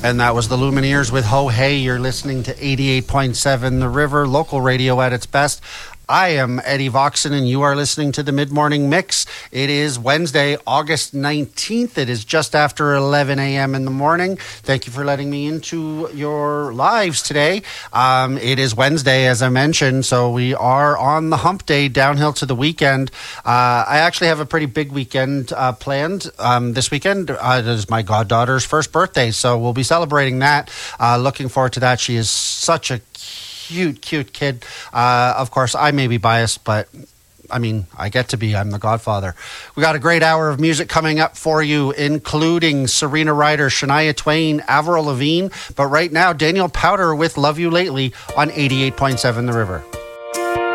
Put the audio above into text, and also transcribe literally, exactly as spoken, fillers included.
And that was the Lumineers with Ho Hey. You're listening to eighty-eight point seven The River, local radio at its best. I am Eddie Voxon, and you are listening to the Mid-Morning Mix. It is Wednesday, August nineteenth. It is just after eleven a.m. in the morning. Thank you for letting me into your lives today. Um, it is Wednesday, as I mentioned, so we are on the hump day, downhill to the weekend. Uh, I actually have a pretty big weekend uh, planned um, this weekend. Uh, it is my goddaughter's first birthday, so we'll be celebrating that. Uh, looking forward to that. She is such a cute, cute kid. Uh, of course, I may be biased, but I mean, I get to be. I'm the godfather. We got a great hour of music coming up for you, including Serena Ryder, Shania Twain, Avril Lavigne. But right now, Daniel Powter with Love You Lately on eighty-eight point seven The River.